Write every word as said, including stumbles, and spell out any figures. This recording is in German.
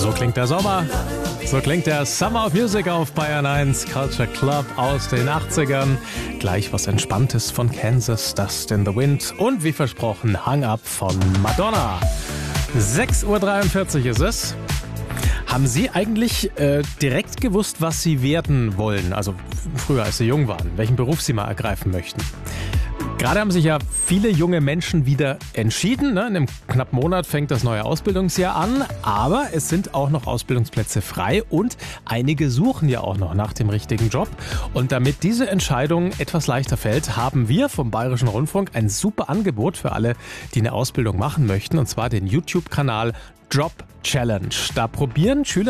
So klingt der Sommer. So klingt der Summer of Music auf Bayern eins, Culture Club aus den achtzigern. Gleich was Entspanntes von Kansas, Dust in the Wind und wie versprochen Hang Up von Madonna. sechs Uhr dreiundvierzig ist es. Haben Sie eigentlich äh, direkt gewusst, was Sie werden wollen? Also früher, als Sie jung waren, welchen Beruf Sie mal ergreifen möchten? Gerade haben sich ja viele junge Menschen wieder entschieden. Ne? In einem knappen Monat fängt das neue Ausbildungsjahr an. Aber es sind auch noch Ausbildungsplätze frei und einige suchen ja auch noch nach dem richtigen Job. Und damit diese Entscheidung etwas leichter fällt, haben wir vom Bayerischen Rundfunk ein super Angebot für alle, die eine Ausbildung machen möchten. Und zwar den YouTube-Kanal Job Challenge. Da probieren Schüler